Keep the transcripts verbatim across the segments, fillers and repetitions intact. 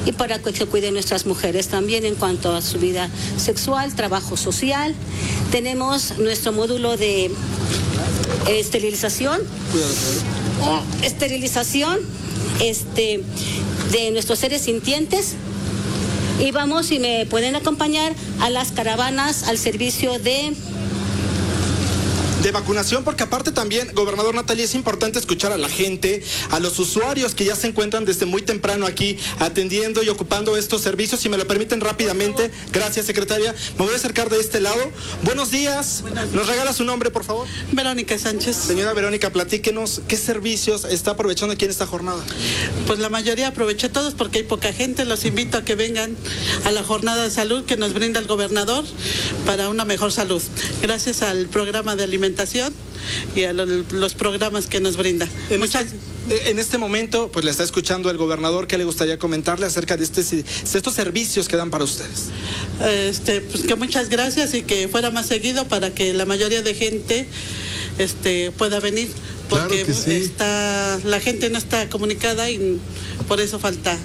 y para que se cuiden nuestras mujeres también en cuanto a su vida sexual, trabajo social. Tenemos nuestro módulo de esterilización, esterilización este, de nuestros seres sintientes. Y vamos, si me pueden acompañar, a las caravanas al servicio de... de vacunación, porque aparte también, gobernador Natalia, es importante escuchar a la gente, a los usuarios que ya se encuentran desde muy temprano aquí atendiendo y ocupando estos servicios. Si me lo permiten rápidamente, gracias, secretaria. Me voy a acercar de este lado. Buenos días. ¿Nos regala su nombre, por favor? Verónica Sánchez. Señora Verónica, platíquenos, ¿qué servicios está aprovechando aquí en esta jornada? Pues la mayoría aproveché todos porque hay poca gente. Los invito a que vengan a la jornada de salud que nos brinda el gobernador para una mejor salud. Gracias al programa de alimentación y a lo, los programas que nos brinda. En, Muchas... este, en este momento, pues le está escuchando el gobernador. ¿Qué le gustaría comentarle acerca de, este, de estos servicios que dan para ustedes? Este, pues que muchas gracias y que fuera más seguido para que la mayoría de gente este, pueda venir, porque claro que sí. está, la gente no está comunicada y por eso falta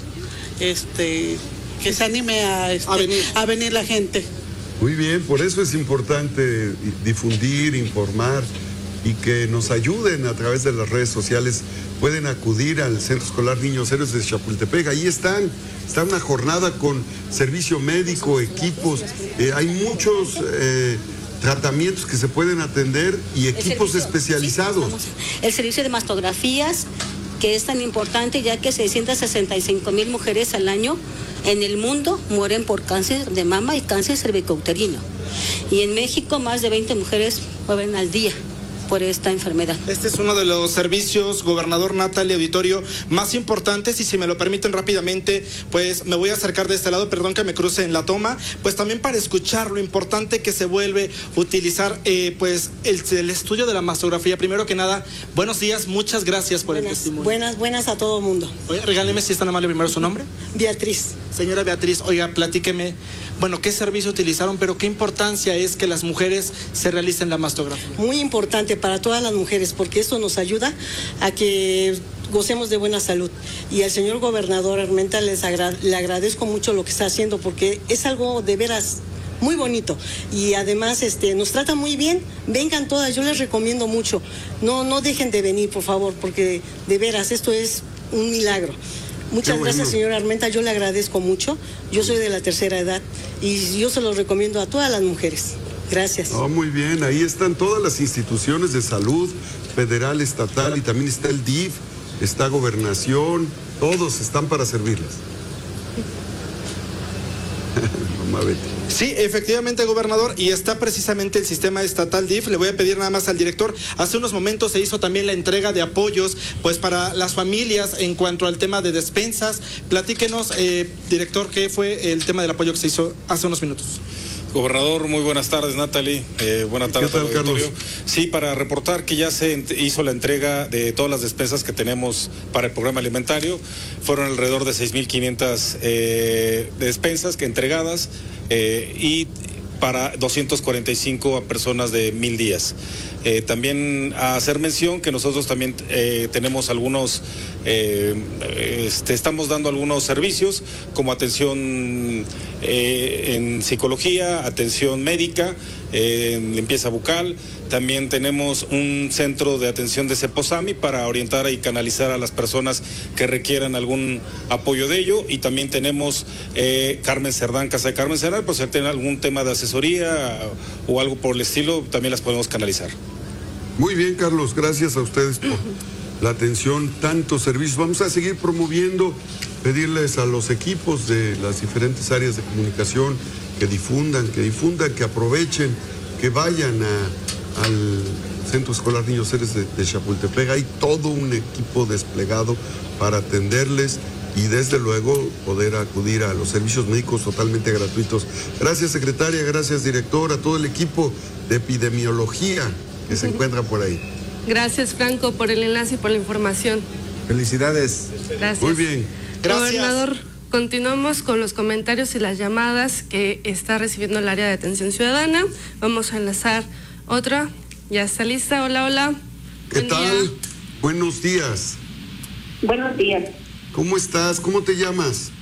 este, que se anime a, este, a, venir. a venir la gente. Muy bien, por eso es importante difundir, informar y que nos ayuden a través de las redes sociales. Pueden acudir al Centro Escolar Niños Héroes de Chapultepec. Ahí están, está una jornada con servicio médico, equipos. Eh, hay muchos eh, tratamientos que se pueden atender y equipos el servicio, especializados. Sí, el servicio de mastografías, que es tan importante ya que seiscientas sesenta y cinco mil mujeres al año en el mundo mueren por cáncer de mama y cáncer cervicouterino. Y en México más de veinte mujeres mueren al día por esta enfermedad. Este es uno de los servicios, gobernador Natalia, auditorio, más importantes, y si me lo permiten rápidamente, pues me voy a acercar de este lado, perdón que me cruce en la toma, pues también para escuchar lo importante que se vuelve a utilizar eh, pues el, el estudio de la mastografía. Primero que nada, buenos días, muchas gracias por buenas, el testimonio. Buenas, buenas a todo mundo. Oye, regáleme si es tan amable primero su nombre. Beatriz. Señora Beatriz, oiga, platíqueme, bueno, ¿qué servicio utilizaron, pero qué importancia es que las mujeres se realicen la mastografía? Muy importante para todas las mujeres, porque esto nos ayuda a que gocemos de buena salud. Y al señor gobernador Armenta les agra- le agradezco mucho lo que está haciendo, porque es algo de veras muy bonito. Y además este, nos trata muy bien. Vengan todas, yo les recomiendo mucho. No, no dejen de venir, por favor, porque de veras esto es un milagro. Muchas Qué gracias, bueno. señora Armenta, yo le agradezco mucho. Yo soy de la tercera edad y yo se los recomiendo a todas las mujeres. Gracias. Oh, muy bien, ahí están todas las instituciones de salud, federal, estatal, y también está el D I F, está Gobernación, todos están para servirles. Mamá Betty. Sí, efectivamente, gobernador, y está precisamente el sistema estatal D I F. Le voy a pedir nada más al director. Hace unos momentos se hizo también la entrega de apoyos pues para las familias en cuanto al tema de despensas. Platíquenos, eh, director, ¿qué fue el tema del apoyo que se hizo hace unos minutos? Gobernador, muy buenas tardes, Natalie. Eh, buenas tardes tal, al auditorio. Carlos? Sí, para reportar que ya se hizo la entrega de todas las despensas que tenemos para el programa alimentario. Fueron alrededor de seis mil quinientas eh, despensas que entregadas eh, y para doscientas cuarenta y cinco a personas de mil días. Eh, también a hacer mención que nosotros también eh, tenemos algunos, eh, este, estamos dando algunos servicios como atención eh, en psicología, atención médica, eh, en limpieza bucal. También tenemos un centro de atención de Ceposami para orientar y canalizar a las personas que requieran algún apoyo de ello. Y también tenemos eh, Carmen Cerdán, Casa de Carmen Cerdán, pues si tienen algún tema de asesoría o algo por el estilo, también las podemos canalizar. Muy bien, Carlos, gracias a ustedes por la atención, tantos servicios. Vamos a seguir promoviendo, pedirles a los equipos de las diferentes áreas de comunicación que difundan, que difundan, que aprovechen, que vayan a, al Centro Escolar Niños Héroes de, de Chapultepec. Hay todo un equipo desplegado para atenderles y desde luego poder acudir a los servicios médicos totalmente gratuitos. Gracias, secretaria, gracias, director, a todo el equipo de epidemiología que se encuentra por ahí. Gracias, Franco, por el enlace y por la información. Felicidades. Gracias. Muy bien. Gracias. Gobernador, continuamos con los comentarios y las llamadas que está recibiendo el área de atención ciudadana. Vamos a enlazar otra. Ya está lista. Hola, hola. ¿Qué Buen tal? día. Buenos días. Buenos días. ¿Cómo estás? ¿Cómo te llamas?